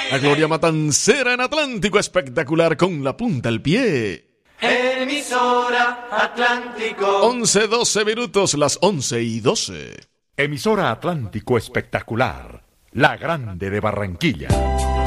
La Gloria Matancera en Atlántico Espectacular con la punta al pie. Emisora Atlántico. 11:12 minutos, las 11:12. Emisora Atlántico Espectacular, la grande de Barranquilla.